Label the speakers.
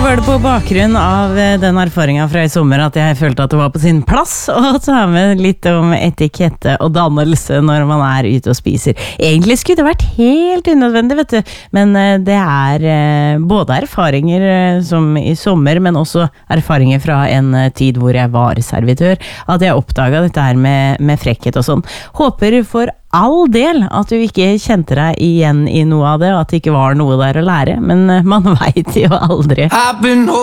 Speaker 1: var det på bakgrunn av den erfaringen fra i sommer at jeg følte at det var på sin plass å ta med litt om etikette og dannelse når man er ute og spiser. Egentlig skulle det vært helt unødvendig, vet du, men det er både erfaringer som i sommer, men også erfaringer fra en tid hvor jeg var servitør, at jeg oppdaget dette her med frekkhet og sånn. Håper for all del at du ikke kjente deg igjen i noe av det, og at det ikke var noe der å lære, men man vet jo aldri.